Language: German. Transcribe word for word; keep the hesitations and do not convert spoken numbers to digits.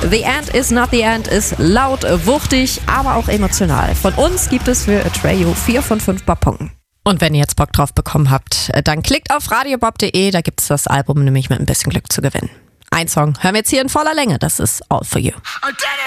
The End is not the end ist laut, wuchtig, aber auch emotional. Von uns gibt es für Atreyu vier von fünf Bobpunkten. Und wenn ihr jetzt Bock drauf bekommen habt, dann klickt auf radiobob punkt de, da gibt es das Album nämlich mit ein bisschen Glück zu gewinnen. Ein Song hören wir jetzt hier in voller Länge, das ist All For You.